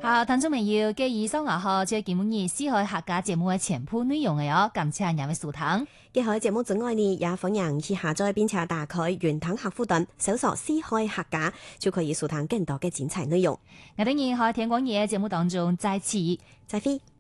好，聽眾朋友，嘅以上就係今日四海客家節目嘅全部內容嘅哦，感謝兩位收聽。 嘅海節目之外呢，也歡迎去下載並且打開原湯客戶端，搜索四海客家，就可以收聽更多嘅精彩內容。 我哋喺天光夜節目當中再次再會。